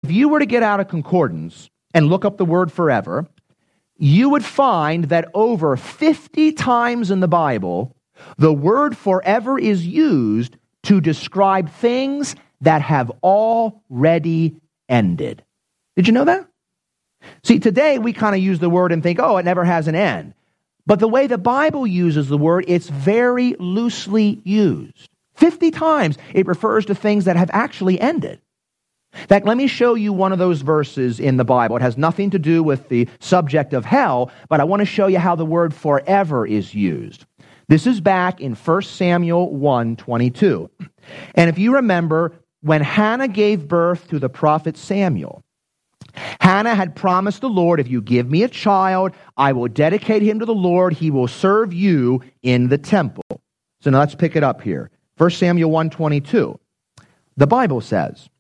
if you were to get out a concordance and look up the word forever, you would find that over 50 times in the Bible, the word forever is used to describe things that have already ended. Did you know that? See, today we kind of use the word and think, oh, it never has an end. But the way the Bible uses the word, it's very loosely used. 50 times it refers to things that have actually ended. In fact, let me show you one of those verses in the Bible. It has nothing to do with the subject of hell, but I want to show you how the word forever is used. This is back in 1 Samuel 1:22. And if you remember, when Hannah gave birth to the prophet Samuel, Hannah had promised the Lord, if you give me a child, I will dedicate him to the Lord. He will serve you in the temple. So now let's pick it up here. 1 Samuel 1:22. The Bible says,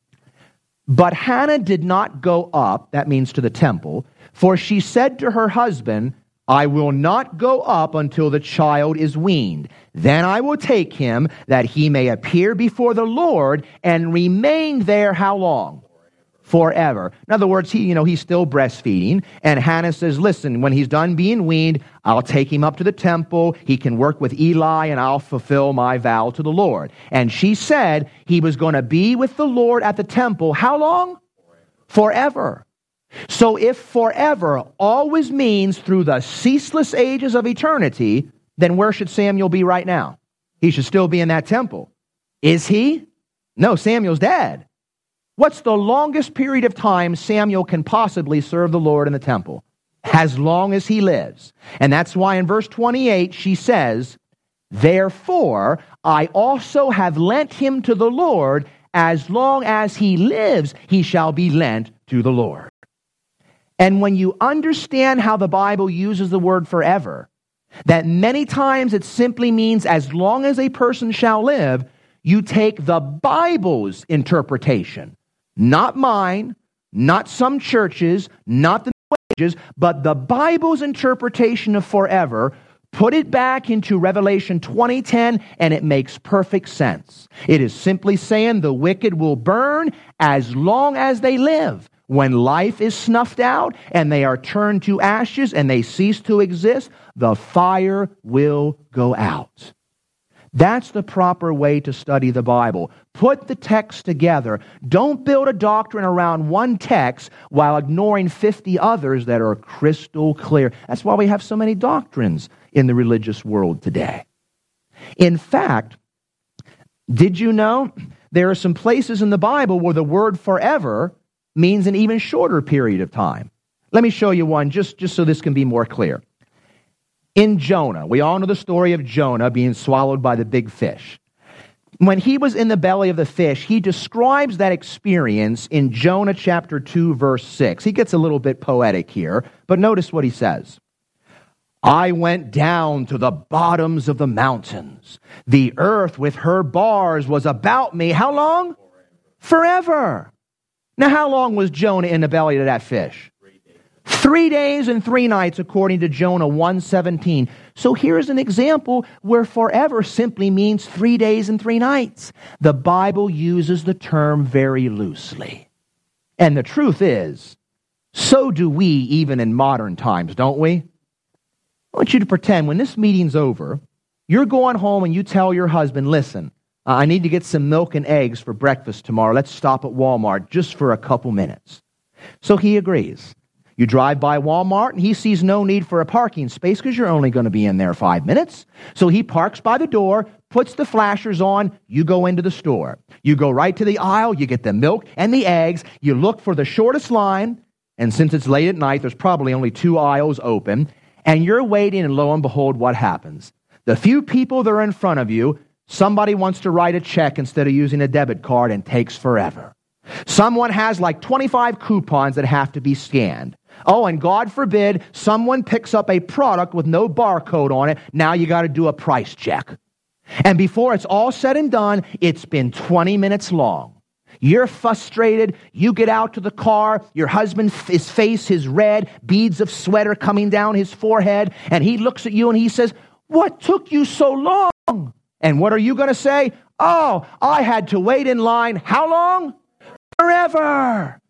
but Hannah did not go up, that means to the temple, for she said to her husband, I will not go up until the child is weaned. Then I will take him that he may appear before the Lord and remain there how long? Forever. In other words, he's still breastfeeding. And Hannah says, listen, when he's done being weaned, I'll take him up to the temple. He can work with Eli and I'll fulfill my vow to the Lord. And she said he was going to be with the Lord at the temple. How long? Forever. So if forever always means through the ceaseless ages of eternity, then where should Samuel be right now? He should still be in that temple. Is he? No, Samuel's dead. What's the longest period of time Samuel can possibly serve the Lord in the temple? As long as he lives. And that's why in verse 28 she says, therefore I also have lent him to the Lord. As long as he lives, he shall be lent to the Lord. And when you understand how the Bible uses the word forever, that many times it simply means as long as a person shall live, you take the Bible's interpretation. Not mine, not some churches, not the New Ages, but the Bible's interpretation of forever, put it back into Revelation 20:10, and it makes perfect sense. It is simply saying the wicked will burn as long as they live. When life is snuffed out and they are turned to ashes and they cease to exist, the fire will go out. That's the proper way to study the Bible. Put the text together. Don't build a doctrine around one text while ignoring 50 others that are crystal clear. That's why we have so many doctrines in the religious world today. In fact, did you know there are some places in the Bible where the word forever means an even shorter period of time? Let me show you one just so this can be more clear. In Jonah, we all know the story of Jonah being swallowed by the big fish. When he was in the belly of the fish, he describes that experience in Jonah chapter 2, verse 6. He gets a little bit poetic here, but notice what he says. I went down to the bottoms of the mountains. The earth with her bars was about me. How long? Forever. Now, how long was Jonah in the belly of that fish? 3 days and 3 nights, according to Jonah 1:17. So here's an example where forever simply means 3 days and 3 nights. The Bible uses the term very loosely. And the truth is, so do we even in modern times, don't we? I want you to pretend when this meeting's over, you're going home and you tell your husband, listen, I need to get some milk and eggs for breakfast tomorrow. Let's stop at Walmart just for a couple minutes. So he agrees. You drive by Walmart and he sees no need for a parking space because you're only going to be in there 5 minutes. So he parks by the door, puts the flashers on, you go into the store. You go right to the aisle, you get the milk and the eggs, you look for the shortest line, and since it's late at night, there's probably only 2 aisles open, and you're waiting, and lo and behold, what happens? The few people that are in front of you, somebody wants to write a check instead of using a debit card and takes forever. Someone has like 25 coupons that have to be scanned. Oh, and God forbid, someone picks up a product with no barcode on it. Now you got to do a price check. And before it's all said and done, it's been 20 minutes long. You're frustrated. You get out to the car. Your husband, his face is red, beads of sweat are coming down his forehead. And he looks at you and he says, what took you so long? And what are you going to say? Oh, I had to wait in line. How long? Forever.